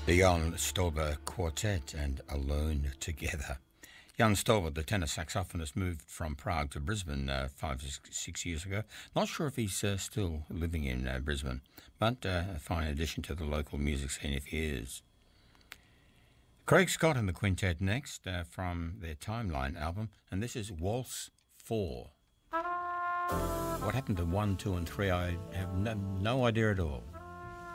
The Jan Stolber Quartet and Alone Together. Jan Stolber, the tenor saxophonist, moved from Prague to Brisbane 5 6 years ago. Not sure if he's still living in Brisbane, but a fine addition to the local music scene if he is. Craig Scott and the Quintet next from their Timeline album, and this is Waltz 4. What happened to 1, 2 and 3, I have no idea at all.